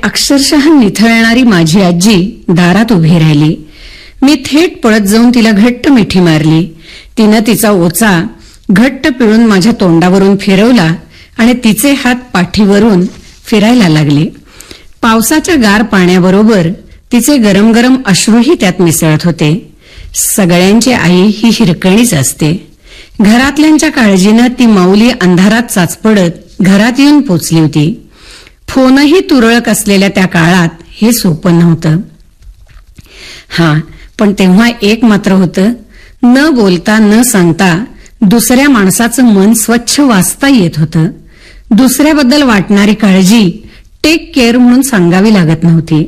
अक्षरशः निथळणारी माझी आजी दारात उभी राहिली. मी थेट पळत जाऊन तिला घट्ट मिठी मारली. तिनं तिचा ओचा घट्ट पिळून माझ्या तोंडावरून फिरवला आणि तिचे हात पाठीवरून फिरायला लागले. पावसाच्या गार पाण्याबरोबर तिचे गरम गरम अश्रूही त्यात मिसळत होते. सगळ्यांची आई ही हिरकणीच असते. घरातल्यांच्या काळजीनं ती माऊली अंधारात चाचपडत घरात येऊन पोचली होती. फोनही तुरळक असलेल्या त्या काळात हे सोपं नव्हतं. पण तेव्हा एक मात्र होतं, न बोलता न सांगता दुसऱ्या माणसाचं मन स्वच्छ वाचता येत होतं. दुसऱ्याबद्दल वाटणारी काळजी टेक केअर म्हणून सांगावी लागत नव्हती.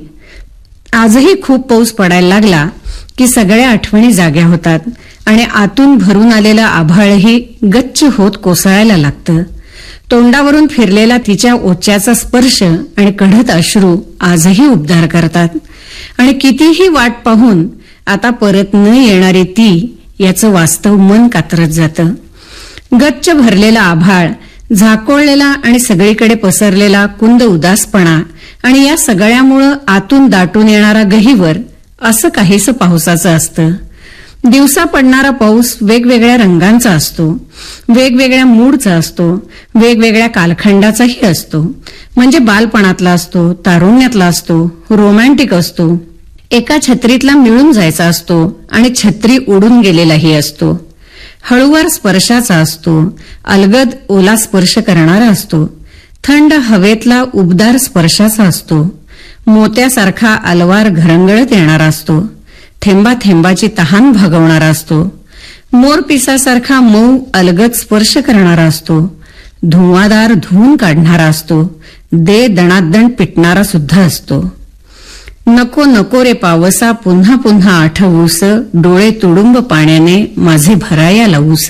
आजही खूप पाऊस पडायला लागला की सगळ्या आठवणी जाग्या होतात आणि आतून भरून आलेलं आभाळही गच्च होत कोसळायला लागतं. तोंडावरून फिरलेला तिच्या ओच्याचा स्पर्श आणि कढत अश्रू आजही उबदार करतात. आणि कितीही वाट पाहून आता परत न येणारी ती याचं वास्तव मन कातरत जातं. गच्च भरलेला आभाळ, झाकोळलेला आणि सगळीकडे पसरलेला कुंद उदासपणा आणि या सगळ्यामुळं आतून दाटून येणारा गहिवर असं काहीसं पावसाचं असतं. दिवसा पडणारा पाऊस वेगवेगळ्या रंगांचा असतो, वेगवेगळ्या मूडचा असतो, वेगवेगळ्या कालखंडाचाही असतो. म्हणजे बालपणातला असतो, तारुण्यातला असतो, रोमॅन्टिक असतो, एका छत्रीतला मिळून जायचा असतो आणि छत्री उडून गेलेलाही असतो. हळूवार स्पर्शाचा असतो, अलगद ओला स्पर्श करणारा असतो, थंड हवेतला उबदार स्पर्शाचा असतो, मोत्यासारखा अलवार घरंगळत येणारा असतो, थेंबा थेंबाची तहान भागवणारा असतो, मोरपिसासारखा मऊ अलगद स्पर्श करणारा असतो, धुवादार धुवून काढणारा असतो, दे दणादण पिटणारा सुद्धा असतो. नको नको रे पावसा पुन्हा पुन्हा आठवूस, डोळे तुडुंब पाण्याने माझे भराया लावूस.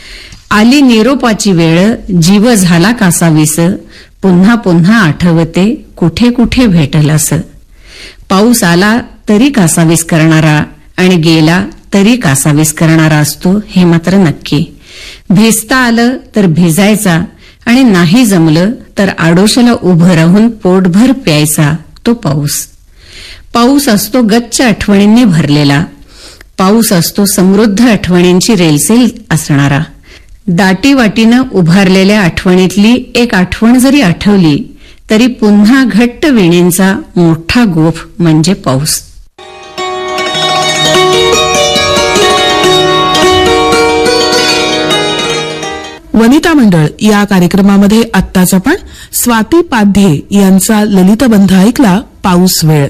आली निरोपाची वेळ, जीव झाला कासावीस, पुन्हा पुन्हा आठवते कुठे कुठे भेटलास. पाऊस आला तरी कासावीस करणारा आणि गेला तरी कासावीस करणारा असतो हे मात्र नक्की. भिजता आलं तर भिजायचा आणि नाही जमलं तर आडोशाला उभं राहून पोटभर प्यायचा तो पाऊस. पाऊस असतो गच्च आठवणींनी भरलेला. पाऊस असतो समृद्ध आठवणींची रेलसेल असणारा. दाटीवाटीनं उभारलेल्या आठवणीतली एक आठवण जरी आठवली तरी पुन्हा घट्ट विणींचा मोठा गोफ म्हणजे पाऊस. वनिता मंडळ या कार्यक्रमामध्ये आत्ताच आपण स्वाती पाध्ये यांचा ललितबंध ऐकला, पाऊस वेळ.